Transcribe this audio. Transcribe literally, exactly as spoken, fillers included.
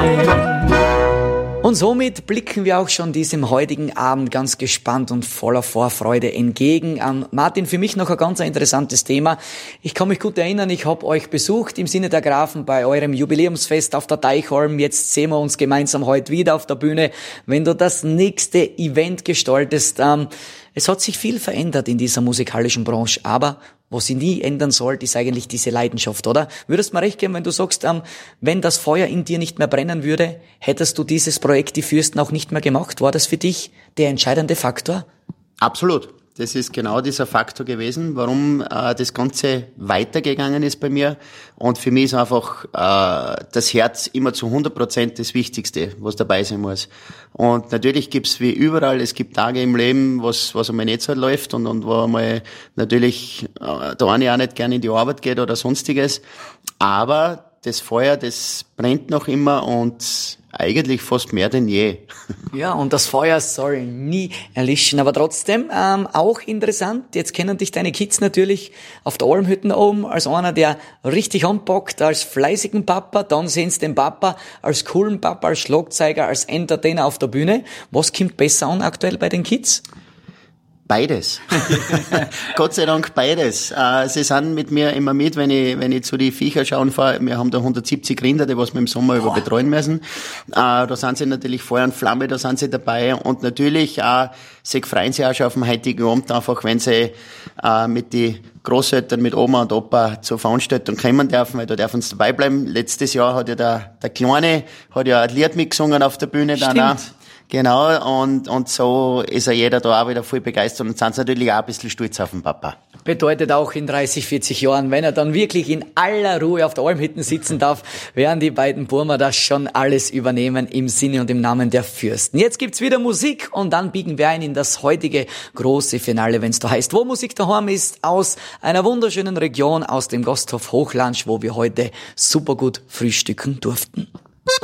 Und somit blicken wir auch schon diesem heutigen Abend ganz gespannt und voller Vorfreude entgegen. Ähm, Martin, für mich noch ein ganz interessantes Thema. Ich kann mich gut erinnern, ich habe euch besucht im Sinne der Grafen bei eurem Jubiläumsfest auf der Teichholm. Jetzt sehen wir uns gemeinsam heute wieder auf der Bühne, wenn du das nächste Event gestaltest. Ähm, es hat sich viel verändert in dieser musikalischen Branche, aber was sie nie ändern sollte, ist eigentlich diese Leidenschaft, oder? Würdest du mir recht geben, wenn du sagst, ähm, wenn das Feuer in dir nicht mehr brennen würde, hättest du dieses Projekt Die Fürsten auch nicht mehr gemacht? War das für dich der entscheidende Faktor? Absolut. Das ist genau dieser Faktor gewesen, warum äh, das Ganze weitergegangen ist bei mir. Und für mich ist einfach äh, das Herz immer zu hundert Prozent das Wichtigste, was dabei sein muss. Und natürlich gibt's wie überall, es gibt Tage im Leben, was was einmal nicht so läuft und, und wo einmal natürlich äh, der eine auch nicht gerne in die Arbeit geht oder sonstiges. Aber das Feuer, das brennt noch immer und eigentlich fast mehr denn je. Ja, und das Feuer soll nie erlischen. Aber trotzdem, ähm, auch interessant, jetzt kennen dich deine Kids natürlich auf der Almhütten oben als einer, der richtig anpackt, als fleißigen Papa. Dann sehen sie den Papa als coolen Papa, als Schlagzeuger, als Entertainer auf der Bühne. Was kommt besser an aktuell bei den Kids? Beides. Gott sei Dank beides. Äh, sie sind mit mir immer mit, wenn ich, wenn ich zu die Viecher schauen fahre. Wir haben da hundertsiebzig Rinder, die was wir im Sommer über betreuen müssen. Äh, da sind sie natürlich Feuer und Flamme, da sind sie dabei. Und natürlich auch, sie freuen sich auch schon auf den heutigen Abend einfach, wenn sie äh, mit die Großeltern, mit Oma und Opa zur Veranstaltung kommen dürfen, weil da dürfen sie dabei bleiben. Letztes Jahr hat ja der, der Kleine, hat ja ein Lied mitgesungen auf der Bühne. Stimmt. Dann auch. Genau, und, und so ist ja jeder da auch wieder voll begeistert und sind natürlich auch ein bisschen stolz auf den Papa. Bedeutet auch in dreißig, vierzig Jahren, wenn er dann wirklich in aller Ruhe auf der Almhütten sitzen darf, werden die beiden Burmer das schon alles übernehmen im Sinne und im Namen der Fürsten. Jetzt gibt's wieder Musik und dann biegen wir ein in das heutige große Finale, wenn es da heißt, wo Musik daheim ist, aus einer wunderschönen Region, aus dem Gasthof Hochlandsch, wo wir heute super gut frühstücken durften.